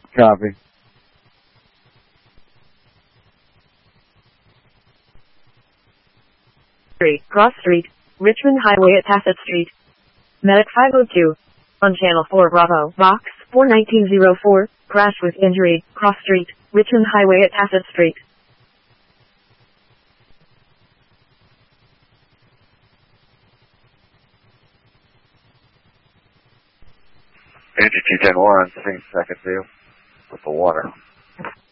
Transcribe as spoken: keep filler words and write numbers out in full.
Copy. Street, Cross Street, Richmond Highway at Tassett Street. Medic five oh two. On Channel four Bravo, Box four nineteen oh four, crash with injury, Cross Street, Richmond Highway at Tassett Street. Engine two ten one, same second view with the water.